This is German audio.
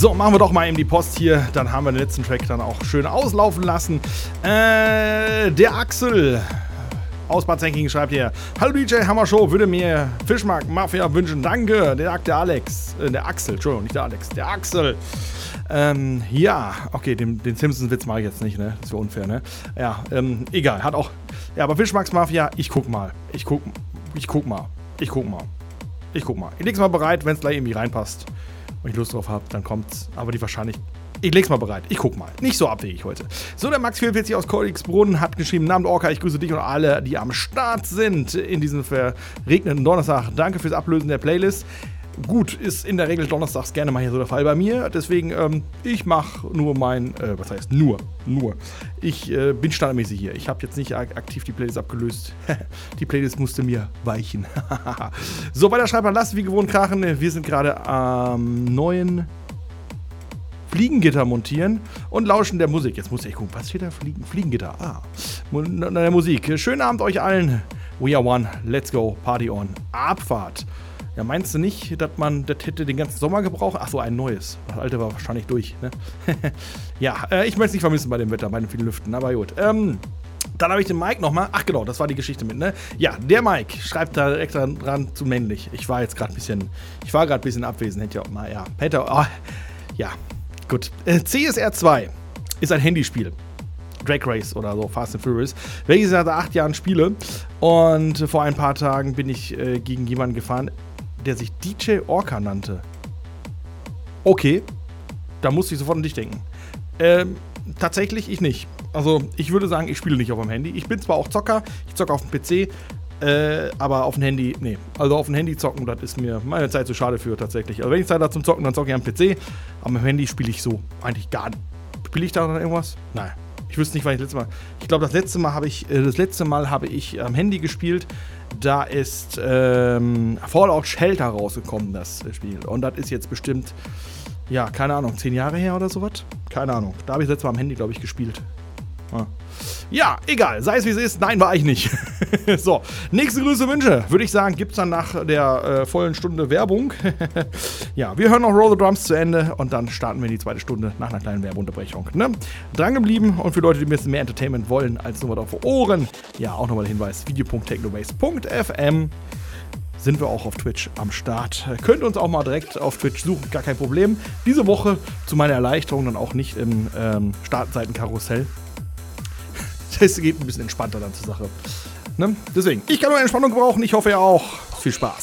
So, machen wir doch mal eben die Post hier. Dann haben wir den letzten Track dann auch schön auslaufen lassen. Der Axel aus Bad Sänkingen schreibt hier: Hallo DJ Hammer Show, würde mir Fischmarkt Mafia wünschen. Danke. Der Axel, Entschuldigung, nicht der Alex, der Axel. Ja, okay, den Simpsons-Witz mache ich jetzt nicht, ne? Das wäre unfair, ne? Ja, egal, hat auch. Ja, aber Fischmarkt Mafia, ich guck mal. Ich leg's mal bereit, wenn es gleich irgendwie reinpasst. Wenn ich Lust drauf habe, dann kommt's. Aber ich leg's mal bereit. Ich guck mal. Nicht so abwegig heute. So, der Max44 aus Königsbrunn hat geschrieben: Namen Orca, ich grüße dich und alle, die am Start sind in diesem verregneten Donnerstag. Danke fürs Ablösen der Playlist. Gut, ist in der Regel donnerstags gerne mal hier so der Fall bei mir. Deswegen, ich mache nur was heißt nur? Ich bin standardmäßig hier. Ich habe jetzt nicht aktiv die Playlist abgelöst. Die Playlist musste mir weichen. So, weiter schreibt man, lasst wie gewohnt krachen. Wir sind gerade am neuen Fliegengitter montieren und lauschen der Musik. Jetzt muss ich gucken, was steht da? Fliegengitter. Der Musik. Schönen Abend euch allen. We are one. Let's go. Party on. Abfahrt. Ja, meinst du nicht, dass man das hätte den ganzen Sommer gebraucht? Achso, ein neues. Das alte war wahrscheinlich durch, ne? Ja, ich möchte es nicht vermissen bei dem Wetter, bei den vielen Lüften, aber gut. Dann habe ich den Mike nochmal. Ach genau, das war die Geschichte mit, ne? Ja, der Mike schreibt da extra dran zu männlich. Ich war gerade ein bisschen abwesend, hätte ja auch mal, ja, gut. CSR 2 ist ein Handyspiel. Drag Race oder so, Fast and Furious, welches ich seit 8 Jahren spiele. Und vor ein paar Tagen bin ich gegen jemanden gefahren, der sich DJ Orca nannte. Okay, da musste ich sofort an dich denken. Tatsächlich, ich nicht. Also, ich würde sagen, ich spiele nicht auf dem Handy. Ich bin zwar auch Zocker, ich zocke auf dem PC, aber auf dem Handy, nee. Also auf dem Handy zocken, das ist mir meine Zeit zu schade für tatsächlich. Also wenn ich Zeit habe zum Zocken, dann zocke ich am PC. Aber am Handy spiele ich so eigentlich gar nicht. Spiele ich da noch irgendwas? Nein. Ich wüsste nicht, wann ich das letzte Mal. Ich glaube, das letzte Mal habe ich am Handy gespielt. Da ist Fallout Shelter rausgekommen, das Spiel. Und das ist jetzt bestimmt, ja, keine Ahnung, 10 Jahre her oder sowas? Keine Ahnung. Da habe ich das letzte Mal am Handy, glaube ich, gespielt. Ja, egal. Sei es wie es ist. Nein, war ich nicht. So, nächste Grüße, Wünsche. Würde ich sagen, gibt es dann nach der vollen Stunde Werbung. Ja, wir hören noch Roll the Drums zu Ende und dann starten wir in die zweite Stunde nach einer kleinen Werbeunterbrechung. Ne? Dran geblieben und für Leute, die ein bisschen mehr Entertainment wollen als nur was auf Ohren, ja, auch nochmal der Hinweis: video.technobase.fm sind wir auch auf Twitch am Start. Könnt uns auch mal direkt auf Twitch suchen, gar kein Problem. Diese Woche zu meiner Erleichterung dann auch nicht im Startseitenkarussell. Das geht ein bisschen entspannter dann zur Sache. Ne? Deswegen, ich kann nur Entspannung brauchen. Ich hoffe, ihr auch. Viel Spaß.